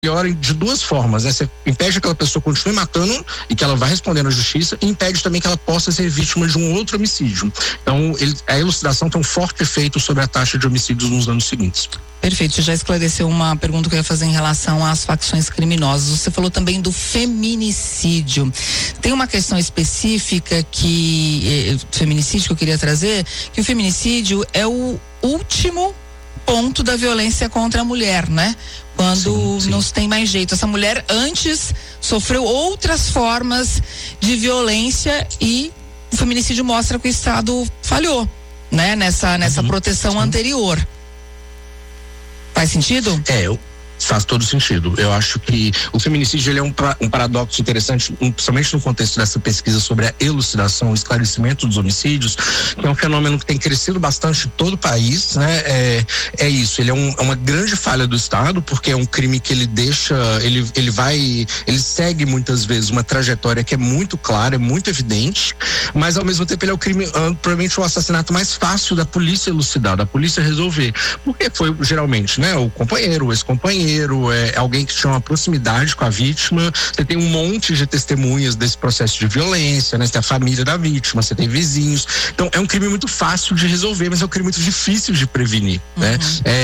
melhora de duas formas, né? Você impede que aquela pessoa continue matando e que ela vá responder na justiça, e impede também que ela possa ser vítima de um outro homicídio. Então, a elucidação tem um forte efeito sobre a taxa de homicídios nos anos seguintes. Perfeito, você já esclareceu uma pergunta que eu ia fazer em relação às facções criminosas. Você falou também do feminicídio. Tem uma questão específica feminicídio que eu queria trazer, que o feminicídio é o último ponto da violência contra a mulher, né? Quando não tem mais jeito. Essa mulher antes sofreu outras formas de violência e o feminicídio mostra que o Estado falhou, né? Nessa proteção anterior. Faz sentido? Faz todo sentido. Eu acho que o feminicídio ele é um paradoxo interessante, principalmente no contexto dessa pesquisa sobre a elucidação, o esclarecimento dos homicídios, que é um fenômeno que tem crescido bastante em todo o país, né? É isso, ele é uma grande falha do Estado, porque é um crime que ele deixa, ele segue muitas vezes uma trajetória que é muito clara, é muito evidente, mas ao mesmo tempo ele é o crime, provavelmente o assassinato mais fácil da polícia elucidar, da polícia resolver, porque foi geralmente, né, o companheiro, o ex-companheiro, alguém que tinha uma proximidade com a vítima. Você tem um monte de testemunhas desse processo de violência, né? Você tem a família da vítima, você tem vizinhos. Então é um crime muito fácil de resolver, mas é um crime muito difícil de prevenir, né?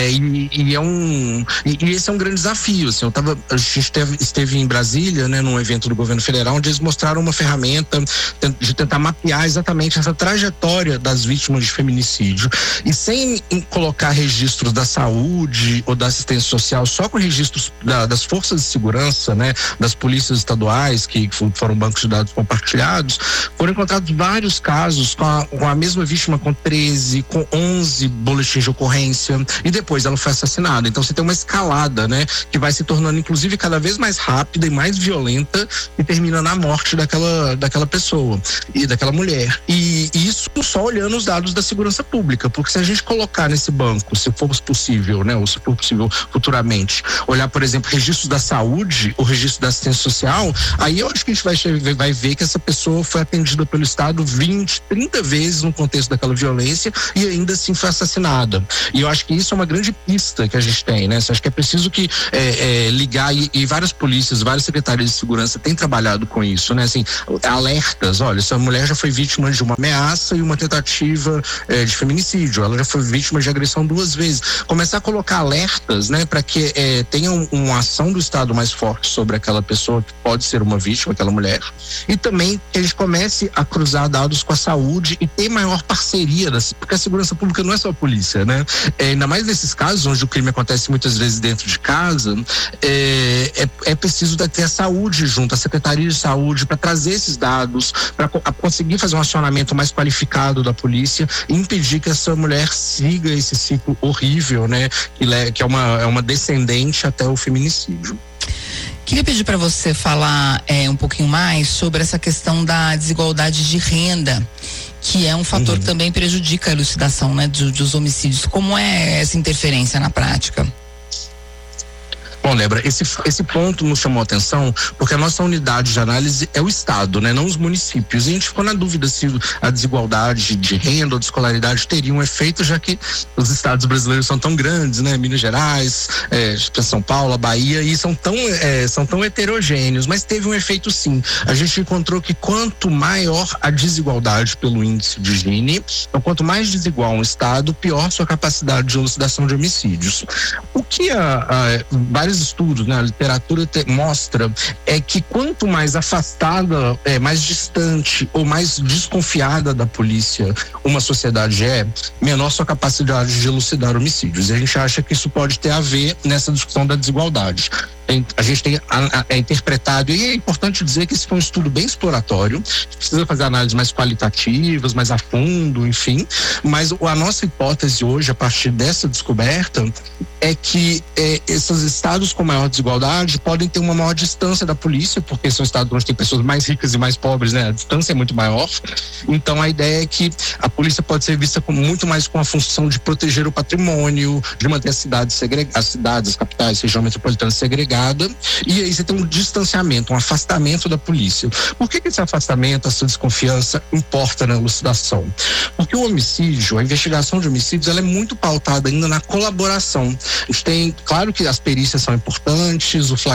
E esse é um grande desafio, assim. A gente esteve em Brasília, né, num evento do governo federal, onde eles mostraram uma ferramenta de tentar mapear exatamente essa trajetória das vítimas de feminicídio, e sem colocar registros da saúde ou da assistência social, só com registros das forças de segurança, né, das polícias estaduais, que foram bancos de dados compartilhados, foram encontrados vários casos com a mesma vítima com 13, com 11 boletins de ocorrência, e depois ela foi assassinada. Então você tem uma escalada, né, que vai se tornando inclusive cada vez mais rápida e mais violenta, e termina na morte daquela pessoa e daquela mulher. E isso só olhando os dados da segurança pública, porque se a gente colocar nesse banco, se for possível, né, ou se for possível futuramente, olhar, por exemplo, registros da saúde ou registro da assistência social, aí eu acho que a gente vai ver que essa pessoa foi atendida pelo Estado 20, 30 vezes no contexto daquela violência e ainda assim foi assassinada. E eu acho que isso é uma grande pista que a gente tem, né? Acho que é preciso que ligar, e várias polícias, várias secretarias de segurança têm trabalhado com isso, né? Assim, alertas, olha, essa mulher já foi vítima de uma ameaça e uma tentativa de feminicídio, ela já foi vítima de agressão 2 vezes. Começar a colocar alertas, né, para que tenha uma ação do Estado mais forte sobre aquela pessoa que pode ser uma vítima, aquela mulher, e também que a gente comece a cruzar dados com a saúde e ter maior parceria, porque a segurança pública não é só a polícia, né? Ainda mais nesses casos onde o crime acontece muitas vezes dentro de casa, é preciso ter a saúde junto, a Secretaria de Saúde, para trazer esses dados, para conseguir fazer um acionamento mais qualificado da polícia e impedir que essa mulher siga esse ciclo horrível, né? Que é uma descendente até o feminicídio. Queria pedir para você falar um pouquinho mais sobre essa questão da desigualdade de renda, que é um fator que também prejudica a elucidação, né, dos homicídios. Como é essa interferência na prática? Bom, Débora, esse ponto nos chamou a atenção porque a nossa unidade de análise é o Estado, né? Não os municípios. E a gente ficou na dúvida se a desigualdade de renda ou de escolaridade teria um efeito, já que os estados brasileiros são tão grandes, né? Minas Gerais, São Paulo, a Bahia, e são tão heterogêneos, mas teve um efeito sim. A gente encontrou que quanto maior a desigualdade pelo índice de Gini, então quanto mais desigual um estado, pior sua capacidade de elucidação de homicídios. O que vários estudos, né, a literatura mostra é que quanto mais afastada, mais distante ou mais desconfiada da polícia uma sociedade menor sua capacidade de elucidar homicídios. E a gente acha que isso pode ter a ver nessa discussão da desigualdade. A gente tem interpretado, e é importante dizer que esse foi um estudo bem exploratório, precisa fazer análises mais qualitativas, mais a fundo, enfim, mas a nossa hipótese hoje, a partir dessa descoberta, é que esses estados com maior desigualdade podem ter uma maior distância da polícia, porque são estados onde tem pessoas mais ricas e mais pobres, né? A distância é muito maior. Então a ideia é que a polícia pode ser vista muito mais com a função de proteger o patrimônio, de manter as cidades, as capitais, região metropolitana segregadas, delegada, e aí você tem um distanciamento, um afastamento da polícia. Por que esse afastamento, essa desconfiança importa na elucidação? Porque o homicídio, a investigação de homicídios, ela é muito pautada ainda na colaboração. A gente tem, claro que as perícias são importantes, o